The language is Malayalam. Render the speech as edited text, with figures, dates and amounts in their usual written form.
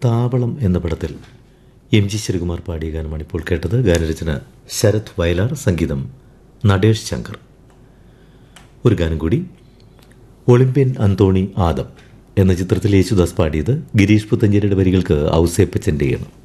താവളം എന്ന പടത്തിൽ എം ജി ശ്രീകുമാർ പാടിയ ഗാനമാണ് ഇപ്പോൾ കേട്ടത്. ഗാനരചന ശരത് വയലാർ, സംഗീതം നടേഷ് ശങ്കർ. ഒരു ഗാനം കൂടി. ഒളിമ്പ്യൻ അന്തോണി ആദം എന്ന ചിത്രത്തിൽ യേശുദാസ് പാടിയത്, ഗിരീഷ് പുത്തഞ്ചേരിയുടെ വരികൾക്ക് ഔസേപ്പച്ചൻ്റെ ഈണം.